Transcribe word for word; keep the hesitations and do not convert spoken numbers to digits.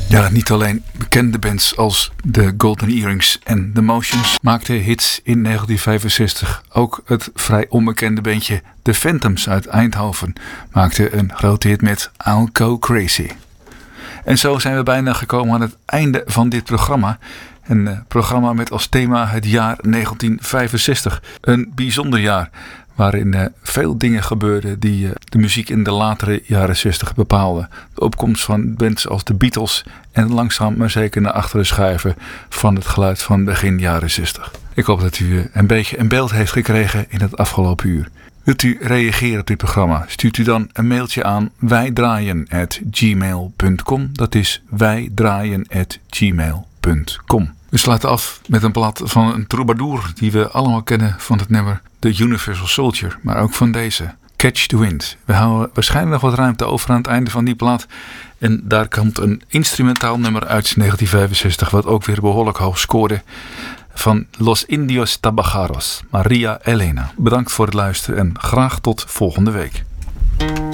Ja, niet alleen bekende bands als de Golden Earrings en The Motions maakten hits in negentien vijfenzestig. Ook het vrij onbekende bandje The Phantoms uit Eindhoven maakte een grote hit met I'll Go Crazy. En zo zijn we bijna gekomen aan het einde van dit programma. Een uh, programma met als thema het jaar negentien vijfenzestig. Een bijzonder jaar waarin uh, veel dingen gebeurden die uh, de muziek in de latere jaren zestig bepaalden. De opkomst van bands als de Beatles en langzaam maar zeker naar achteren schuiven van het geluid van begin jaren zestig. Ik hoop dat u uh, een beetje een beeld heeft gekregen in het afgelopen uur. Wilt u reageren op dit programma? Stuurt u dan een mailtje aan wijdraaien at gmail punt com. Dat is wijdraaien at gmail punt com. We sluiten af met een plaat van een troubadour die we allemaal kennen van het nummer The Universal Soldier. Maar ook van deze, Catch the Wind. We houden waarschijnlijk nog wat ruimte over aan het einde van die plaat. En daar komt een instrumentaal nummer uit negentien vijfenzestig wat ook weer behoorlijk hoog scoorde. Van Los Indios Tabajaros, Maria Elena. Bedankt voor het luisteren en graag tot volgende week.